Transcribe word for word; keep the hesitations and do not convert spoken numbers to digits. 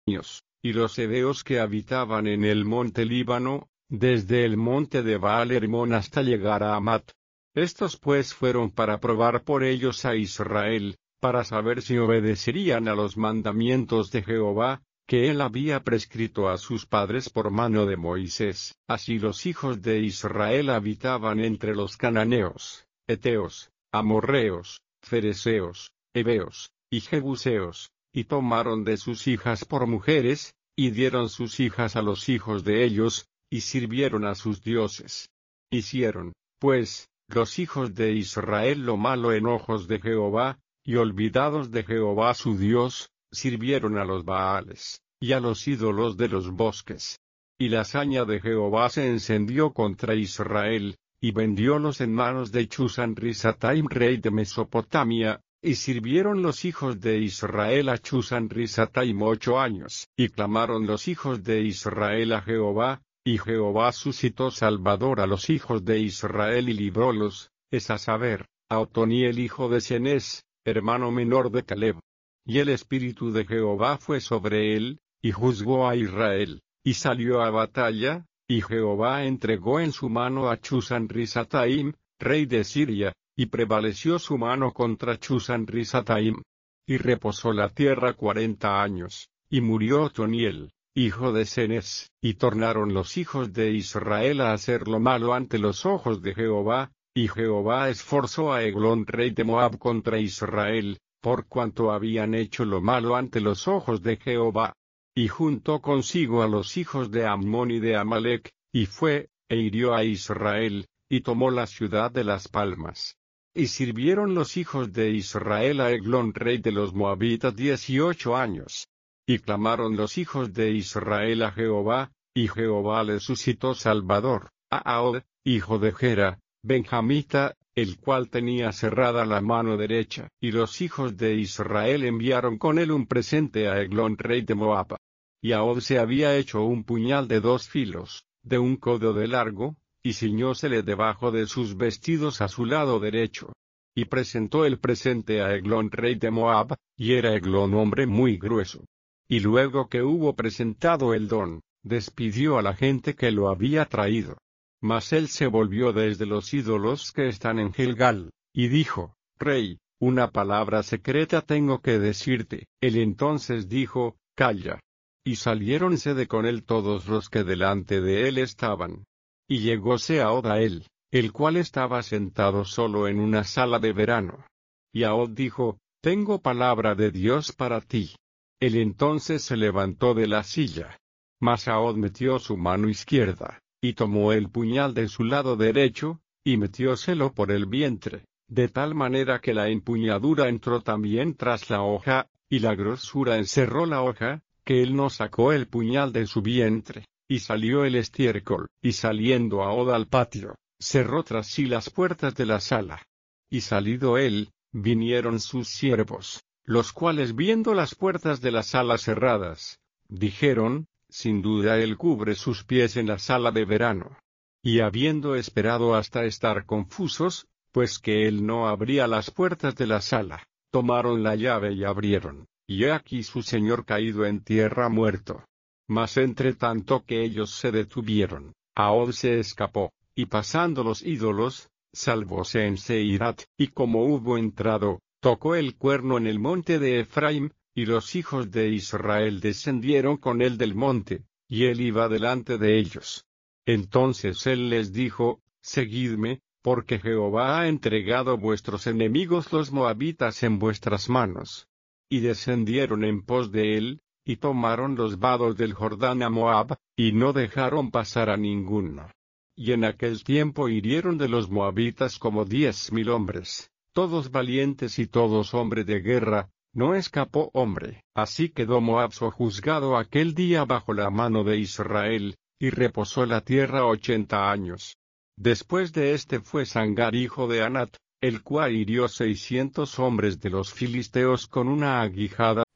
y los heveos que habitaban en el monte Líbano, desde el monte de Baal Hermón hasta llegar a Amat. Estos pues fueron para probar por ellos a Israel, para saber si obedecerían a los mandamientos de Jehová, que él había prescrito a sus padres por mano de Moisés. Así los hijos de Israel habitaban entre los cananeos, heteos, amorreos, fereceos, heveos, y jebuseos, y tomaron de sus hijas por mujeres, y dieron sus hijas a los hijos de ellos, y sirvieron a sus dioses. Hicieron, pues, los hijos de Israel lo malo en ojos de Jehová, y olvidados de Jehová su Dios, sirvieron a los Baales, y a los ídolos de los bosques. Y la saña de Jehová se encendió contra Israel, y vendiólos en manos de Chusán-Risataim rey de Mesopotamia, y sirvieron los hijos de Israel a Chusán-Risataim ocho años. Y clamaron los hijos de Israel a Jehová, y Jehová suscitó Salvador a los hijos de Israel y librólos, es a saber, a Otoniel hijo de Cenez, hermano menor de Caleb. Y el espíritu de Jehová fue sobre él, y juzgó a Israel, y salió a batalla, y Jehová entregó en su mano a Chusán-Risataim, rey de Siria, y prevaleció su mano contra Chusán-Risataim. Y reposó la tierra cuarenta años, y murió Otoniel, hijo de Cenez, y tornaron los hijos de Israel a hacer lo malo ante los ojos de Jehová, y Jehová esforzó a Eglón rey de Moab contra Israel, por cuanto habían hecho lo malo ante los ojos de Jehová. Y juntó consigo a los hijos de Ammón y de Amalec, y fue, e hirió a Israel, y tomó la ciudad de las palmas. Y sirvieron los hijos de Israel a Eglón rey de los Moabitas dieciocho años. Y clamaron los hijos de Israel a Jehová, y Jehová les suscitó Salvador, a Ahod, hijo de Gera, benjamita, el cual tenía cerrada la mano derecha. Y los hijos de Israel enviaron con él un presente a Eglón rey de Moab. Y Ahod se había hecho un puñal de dos filos, de un codo de largo, y ciñósele debajo de sus vestidos a su lado derecho. Y presentó el presente a Eglón rey de Moab, y era Eglón hombre muy grueso. Y luego que hubo presentado el don, despidió a la gente que lo había traído. Mas él se volvió desde los ídolos que están en Gilgal, y dijo, Rey, una palabra secreta tengo que decirte. Él entonces dijo, Calla. Y saliéronse de con él todos los que delante de él estaban. Y llegóse Ahod a él, el cual estaba sentado solo en una sala de verano. Y Ahod dijo, Tengo palabra de Dios para ti. Él entonces se levantó de la silla. Mas Ahod metió su mano izquierda, y tomó el puñal de su lado derecho, y metióselo por el vientre, de tal manera que la empuñadura entró también tras la hoja, y la grosura encerró la hoja, que él no sacó el puñal de su vientre, y salió el estiércol, y saliendo Ahod al patio, cerró tras sí las puertas de la sala. Y salido él, vinieron sus siervos, los cuales viendo las puertas de la sala cerradas, dijeron, sin duda él cubre sus pies en la sala de verano. Y habiendo esperado hasta estar confusos, pues que él no abría las puertas de la sala, tomaron la llave y abrieron, y he aquí su señor caído en tierra muerto. Mas entre tanto que ellos se detuvieron, Ahod se escapó, y pasando los ídolos, salvóse en Seirat, y como hubo entrado, tocó el cuerno en el monte de Efraim, y los hijos de Israel descendieron con él del monte, y él iba delante de ellos. Entonces él les dijo, Seguidme, porque Jehová ha entregado vuestros enemigos los moabitas en vuestras manos. Y descendieron en pos de él, y tomaron los vados del Jordán a Moab, y no dejaron pasar a ninguno. Y en aquel tiempo hirieron de los moabitas como diez mil hombres, todos valientes y todos hombres de guerra. No escapó hombre. Así quedó Moab sojuzgado aquel día bajo la mano de Israel, y reposó la tierra ochenta años. Después de este fue Sangar hijo de Anat, el cual hirió seiscientos hombres de los filisteos con una aguijada,